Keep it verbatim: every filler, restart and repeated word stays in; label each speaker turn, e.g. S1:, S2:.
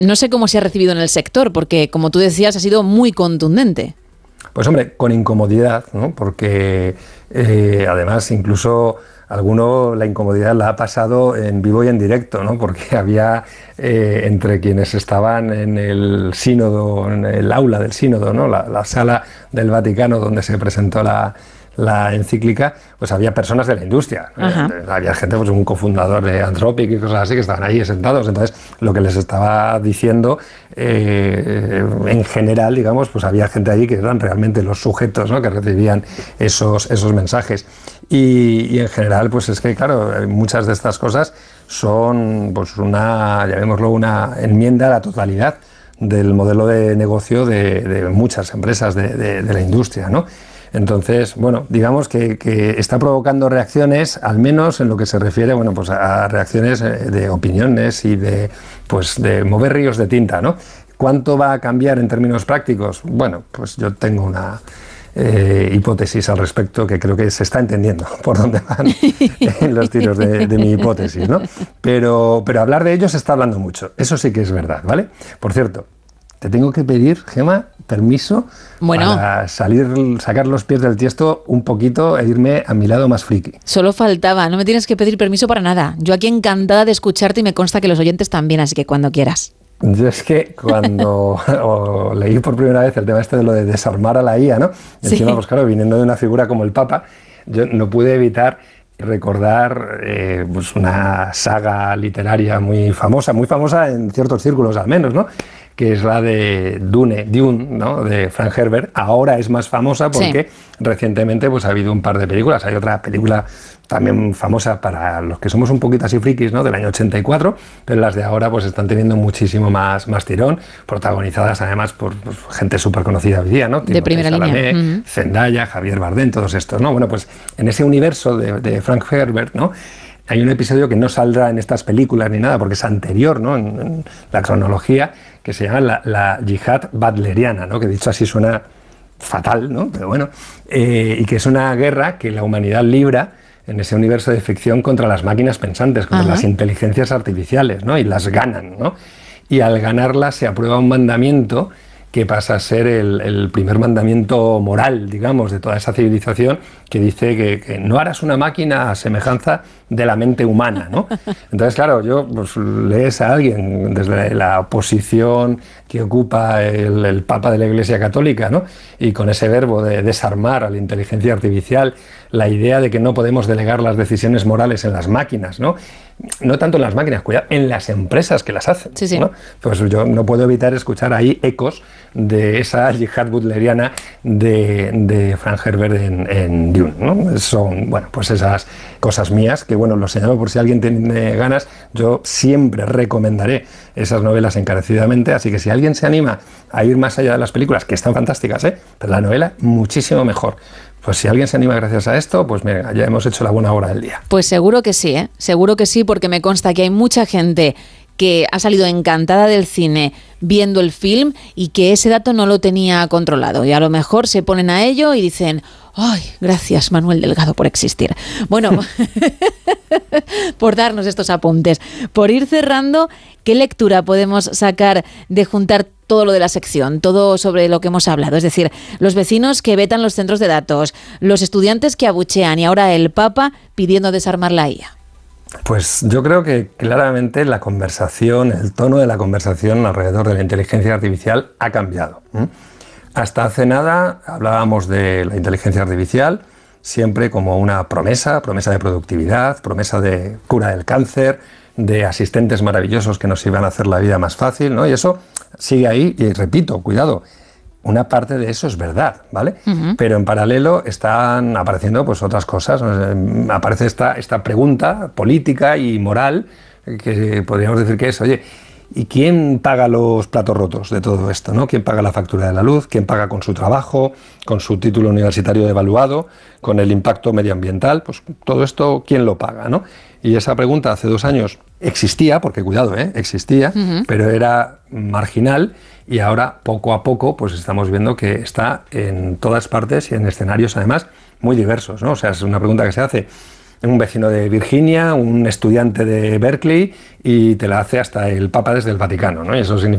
S1: No sé cómo se ha recibido en el sector, porque, como tú decías, ha sido muy contundente.
S2: Pues hombre, con incomodidad, ¿no? Porque eh, además incluso alguno la incomodidad la ha pasado en vivo y en directo, ¿no? Porque había eh, entre quienes estaban en el sínodo, en el aula del sínodo, ¿no? La, la sala del Vaticano donde se presentó la, la encíclica, pues había personas de la industria. Eh, había gente, pues un cofundador de Anthropic y cosas así que estaban ahí sentados. Entonces, lo que les estaba diciendo, eh, en general, digamos, pues había gente allí que eran realmente los sujetos, ¿no? Que recibían esos, esos mensajes. Y, y en general, pues es que, claro, muchas de estas cosas son, pues una, llamémoslo, una enmienda a la totalidad del modelo de negocio de, de muchas empresas de, de, de la industria, ¿no? Entonces, bueno, digamos que, que está provocando reacciones, al menos en lo que se refiere, bueno, pues a reacciones de opiniones y de, pues de mover ríos de tinta, ¿no? ¿Cuánto va a cambiar en términos prácticos? Bueno, pues yo tengo una eh, hipótesis al respecto que creo que se está entendiendo por dónde van los tiros de, de mi hipótesis, ¿no? Pero, pero hablar de ello se está hablando mucho, eso sí que es verdad, ¿vale? Por cierto, te tengo que pedir, Gemma, permiso bueno, para salir, sacar los pies del tiesto un poquito e irme a mi lado más friki.
S1: Solo faltaba, no me tienes que pedir permiso para nada. Yo aquí encantada de escucharte y me consta que los oyentes también, así que cuando quieras.
S2: Yo es que cuando o, leí por primera vez el tema este de lo de desarmar a la I A, ¿no? Y encima, sí. Pues claro, viniendo de una figura como el Papa, yo no pude evitar recordar eh, pues una saga literaria muy famosa, muy famosa en ciertos círculos al menos, ¿no? Que es la de Dune, Dune, ¿no? De Frank Herbert. Ahora es más famosa porque sí. recientemente pues, ha habido un par de películas. Hay otra película también famosa para los que somos un poquito así frikis, ¿no? Del año ochenta y cuatro, pero las de ahora pues están teniendo muchísimo más, más tirón, protagonizadas además por pues, gente súper conocida hoy día, ¿no?
S1: De primera
S2: Chalamet,
S1: línea. Uh-huh.
S2: Zendaya, Javier Bardem, todos estos, ¿no? Bueno, pues en ese universo de, de Frank Herbert, ¿no? Hay un episodio que no saldrá en estas películas ni nada, porque es anterior, ¿no? En, en la cronología, que se llama la, la yihad butleriana, ¿no? Que dicho así suena fatal, ¿no? Pero bueno, eh, y que es una guerra que la humanidad libra en ese universo de ficción contra las máquinas pensantes, contra Ajá. las inteligencias artificiales, ¿no? Y las ganan, ¿no? Y al ganarlas se aprueba un mandamiento que pasa a ser el, el primer mandamiento moral, digamos, de toda esa civilización, que dice que, que no harás una máquina a semejanza de la mente humana, ¿no? Entonces, claro, yo pues, lees a alguien desde la posición que ocupa el, el Papa de la Iglesia Católica, ¿no? Y con ese verbo de desarmar a la inteligencia artificial, la idea de que no podemos delegar las decisiones morales en las máquinas, ¿no? No tanto en las máquinas, cuidado, en las empresas que las hacen,
S1: sí, sí.
S2: ¿no? Pues yo no puedo evitar escuchar ahí ecos de esa yihad butleriana de, de Frank Herbert en, en Dune, ¿no? Son, bueno, pues esas cosas mías que, bueno, lo señalo por si alguien tiene ganas, yo siempre recomendaré esas novelas encarecidamente, así que si alguien se anima a ir más allá de las películas, que están fantásticas, ¿eh? Pero la novela muchísimo mejor. Pues si alguien se anima gracias a esto, pues mira, ya hemos hecho la buena hora del día.
S1: Pues seguro que sí, ¿eh? Seguro que sí, porque me consta que hay mucha gente que ha salido encantada del cine viendo el film y que ese dato no lo tenía controlado. Y a lo mejor se ponen a ello y dicen, ¡ay, gracias Manuel Delgado por existir! Bueno, por darnos estos apuntes. Por ir cerrando, ¿qué lectura podemos sacar de juntar todo lo de la sección, todo sobre lo que hemos hablado? Es decir, los vecinos que vetan los centros de datos, los estudiantes que abuchean y ahora el Papa pidiendo desarmar la I A.
S2: Pues yo creo que claramente la conversación, el tono de la conversación alrededor de la inteligencia artificial ha cambiado. ¿eh? Hasta hace nada hablábamos de la inteligencia artificial siempre como una promesa, promesa de productividad, promesa de cura del cáncer, de asistentes maravillosos que nos iban a hacer la vida más fácil, ¿no? Y eso sigue ahí, y repito, cuidado, una parte de eso es verdad, ¿vale? Uh-huh. Pero en paralelo están apareciendo pues otras cosas. Aparece esta, esta pregunta política y moral que podríamos decir que es, oye, ¿y quién paga los platos rotos de todo esto, ¿no? ¿Quién paga la factura de la luz? ¿Quién paga con su trabajo, con su título universitario evaluado, con el impacto medioambiental? Pues todo esto, ¿quién lo paga, ¿no? Y esa pregunta hace dos años existía, porque cuidado, ¿eh? existía, uh-huh. pero era marginal, y ahora poco a poco pues estamos viendo que está en todas partes y en escenarios además muy diversos, ¿no? O sea, es una pregunta que se hace un vecino de Virginia, un estudiante de Berkeley, y te la hace hasta el Papa desde el Vaticano, ¿no? Y eso significa